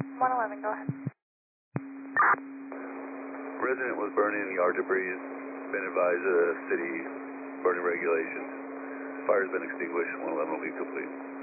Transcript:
111, go ahead. Resident was burning yard debris. Been advised of city burning regulations. Fire's been extinguished. 111 will be complete.